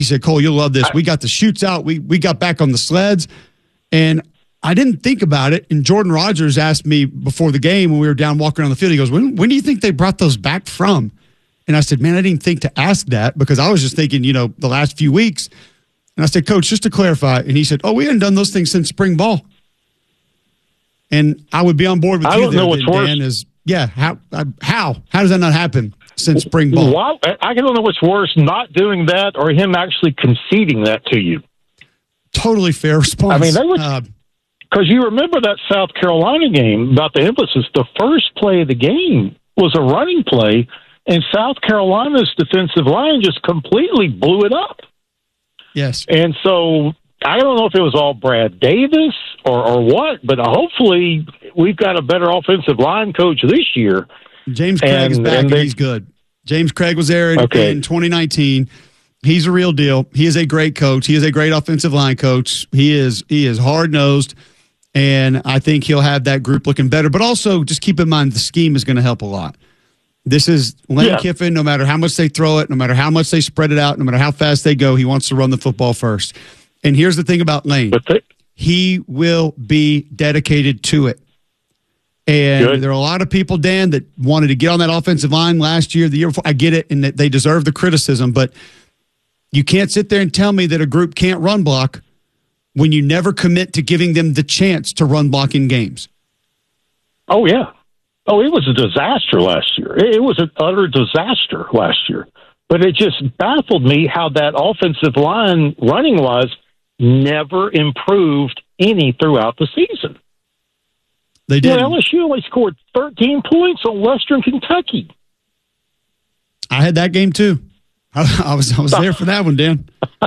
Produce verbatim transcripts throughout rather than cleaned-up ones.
He said, Cole, you'll love this. We got the shoots out. We, we got back on the sleds. And I didn't think about it. And Jordan Rogers asked me before the game when we were down walking on the field, he goes, when, when do you think they brought those back from? And I said, man, I didn't think to ask that because I was just thinking, you know, the last few weeks. And I said, Coach, just to clarify. And he said, oh, we hadn't done those things since spring ball. And I would be on board with I you don't there, know what's Dan, worse. is, yeah, how, how? How does that not happen since spring ball? Well, I don't know what's worse, not doing that or him actually conceding that to you. Totally fair response. I mean, that was uh, because you remember that South Carolina game about the emphasis. The first play of the game was a running play, and South Carolina's defensive line just completely blew it up. yes. And so I don't know if it was all Brad Davis or, or what, but hopefully we've got a better offensive line coach this year. James Craig and, is back, and, and they, he's good. James Craig was there in, okay. in twenty nineteen. He's a real deal. He is a great coach. He is a great offensive line coach. He is he is hard-nosed, and I think he'll have that group looking better. But also, just keep in mind, the scheme is going to help a lot. This is Lane yeah. Kiffin. No matter how much they throw it, no matter how much they spread it out, no matter how fast they go, he wants to run the football first. And here's the thing about Lane. But they, he will be dedicated to it. And Good. there are a lot of people, Dan, that wanted to get on that offensive line last year, the year before. I get it, and that they deserve the criticism, but you can't sit there and tell me that a group can't run block when you never commit to giving them the chance to run block in games. oh, yeah. Oh, it was a disaster last year. It was an utter disaster last year. But it just baffled me how that offensive line, running-wise, never improved any throughout the season. They did. Yeah, L S U only scored thirteen points on Western Kentucky. I had that game too. I, I was I was there for that one, Dan.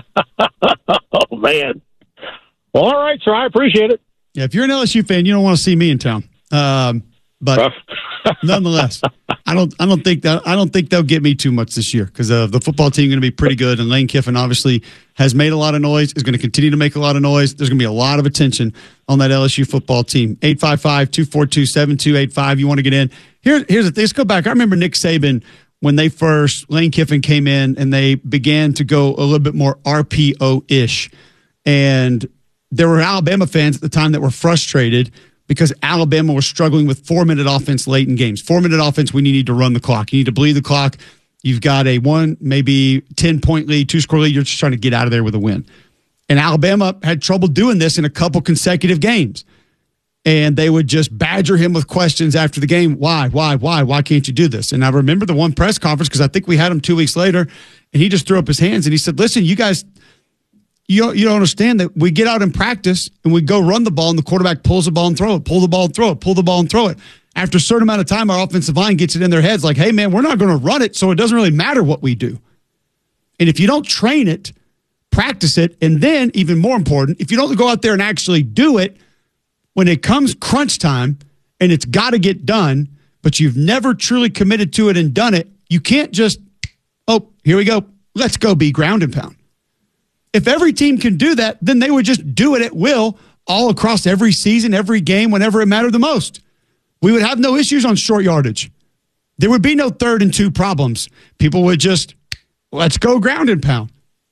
Oh, man. Well, all right, sir. I appreciate it. Yeah, if you're an L S U fan, you don't want to see me in town. Um, but nonetheless, I don't I don't think that I don't think they'll get me too much this year because uh, the football team is going to be pretty good, and Lane Kiffin obviously has made a lot of noise, is going to continue to make a lot of noise. There's going to be a lot of attention on that L S U football team. eight five five, two four two, seven two eight five. You want to get in? Here, here's the thing. Let's go back. I remember Nick Saban when they first, Lane Kiffin came in and they began to go a little bit more R P O-ish. And there were Alabama fans at the time that were frustrated because Alabama was struggling with four-minute offense late in games. Four-minute offense when you need to run the clock. You need to bleed the clock. You've got a one, maybe ten-point lead, two-score lead. You're just trying to get out of there with a win. And Alabama had trouble doing this in a couple consecutive games. And they would just badger him with questions after the game. Why, why, why, why can't you do this? And I remember the one press conference because I think we had him two weeks later, and he just threw up his hands and he said, listen, you guys, you don't, you don't understand that we get out in practice and we go run the ball and the quarterback pulls the ball and throw it, pull the ball and throw it, pull the ball and throw it. After a certain amount of time, our offensive line gets it in their heads like, hey, man, we're not going to run it, so it doesn't really matter what we do. And if you don't train it, practice it, and then, even more important, if you don't go out there and actually do it, when it comes crunch time and it's got to get done, but you've never truly committed to it and done it, you can't just, oh, here we go, let's go be ground and pound. If every team can do that, then they would just do it at will all across every season, every game, whenever it mattered the most. We would have no issues on short yardage. There would be no third and two problems. People would just, let's go ground and pound.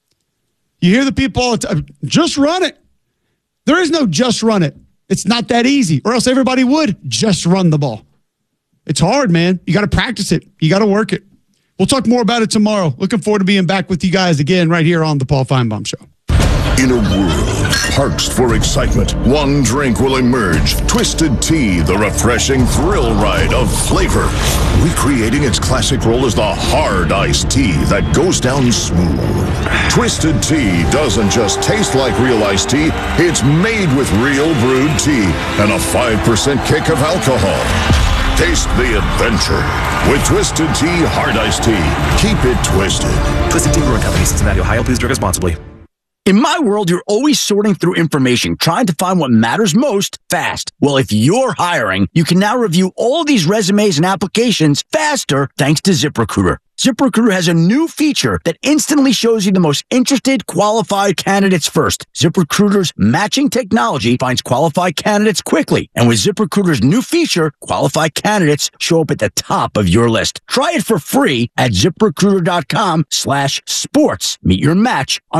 You hear the people all the time, just run it. There is no just run it. It's not that easy, or else everybody would just run the ball. It's hard, man. You got to practice it. You got to work it. We'll talk more about it tomorrow. Looking forward to being back with you guys again right here on the Paul Feinbaum Show. In a world parched for excitement, one drink will emerge. Twisted Tea, the refreshing thrill ride of flavor. Recreating its classic role as the hard iced tea that goes down smooth. Twisted Tea doesn't just taste like real iced tea, it's made with real brewed tea and a five percent kick of alcohol. Taste the adventure with Twisted Tea Hard Iced Tea. Keep it twisted. Twisted Tea Brewing Company, Cincinnati, Ohio. Please drink responsibly. In my world, you're always sorting through information, trying to find what matters most fast. Well, if you're hiring, you can now review all these resumes and applications faster thanks to ZipRecruiter. ZipRecruiter has a new feature that instantly shows you the most interested qualified candidates first. ZipRecruiter's matching technology finds qualified candidates quickly. And with ZipRecruiter's new feature, qualified candidates show up at the top of your list. Try it for free at ZipRecruiter.com slash sports. Meet your match on